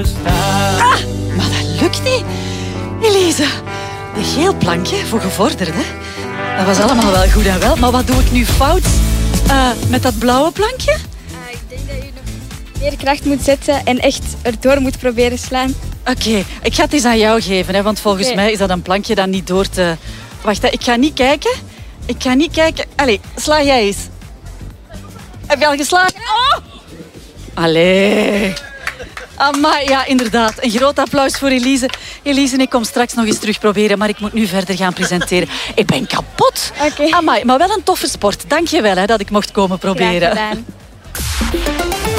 Ah, maar dat lukt niet. Elise, een geel plankje voor gevorderden. Dat was allemaal wel goed en wel. Maar wat doe ik nu fout met dat blauwe plankje? Ik denk dat je nog meer kracht moet zetten en echt erdoor moet proberen slaan. Oké, ik ga het eens aan jou geven. Hè, want volgens mij is dat een plankje dat niet door te... Wacht, hè, ik ga niet kijken. Allee, sla jij eens. Heb je al geslagen? Oh! Allee. Amai, ja, inderdaad. Een groot applaus voor Elise. Elise, ik kom straks nog eens terug proberen, maar ik moet nu verder gaan presenteren. Ik ben kapot. Oké. Amai, maar wel een toffe sport. Dank je wel hè, dat ik mocht komen proberen. Graag gedaan.